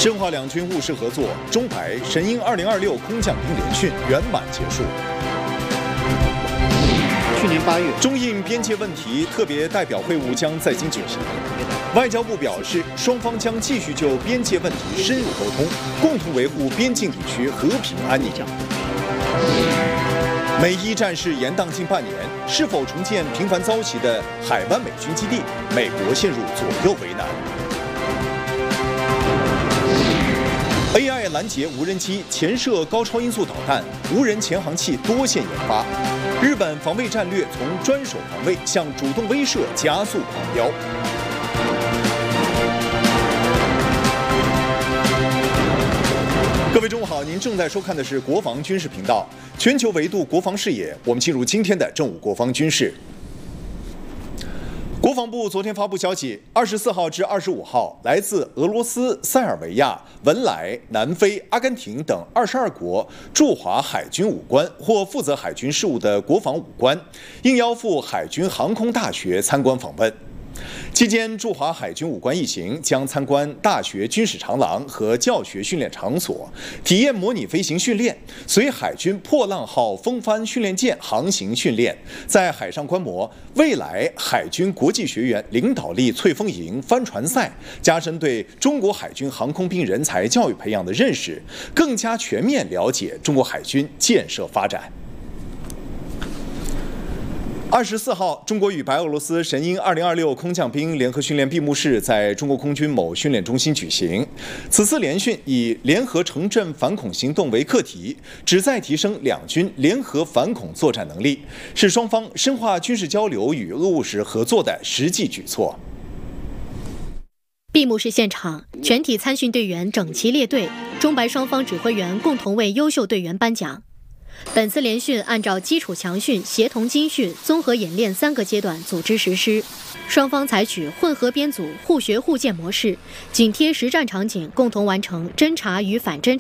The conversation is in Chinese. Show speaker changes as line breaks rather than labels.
深化两军务实合作，中白神鹰2026空降兵联训圆满结束。
去年8月，
中印边界问题特别代表会晤将在京举行。外交部表示，双方将继续就边界问题深入沟通，共同维护边境地区和平安宁。美伊战事延宕近半年，是否重建频繁遭袭的海湾美军基地？美国陷入左右为难。AI 拦截无人机，潜射高超音速导弹，无人潜航器多线研发。日本防卫战略从专守防卫向主动威慑加速狂飙。各位中午好，您正在收看的是国防军事频道，全球维度国防视野。我们进入今天的正午国防军事。国防部昨天发布消息，24号至25号，来自俄罗斯、塞尔维亚、文莱、南非、阿根廷等22国驻华海军武官或负责海军事务的国防武官，应邀赴海军航空大学参观访问。期间，驻华海军武官一行将参观大学军事长廊和教学训练场所，体验模拟飞行训练，随海军破浪号风帆训练舰航行训练，在海上观摩未来海军国际学员领导力翠峰营帆船赛，加深对中国海军航空兵人才教育培养的认识，更加全面了解中国海军建设发展。24号，中国与白俄罗斯神鹰2026空降兵联合训练闭幕式在中国空军某训练中心举行。此次联训以联合城镇反恐行动为课题，旨在提升两军联合反恐作战能力，是双方深化军事交流与务实合作的实际举措。
闭幕式现场，全体参训队员整齐列队，中白双方指挥员共同为优秀队员颁奖。本次联训按照基础强训、协同精训、综合演练3个阶段组织实施，双方采取混合编组、互学互鉴模式，紧贴实战场景，共同完成侦察与反侦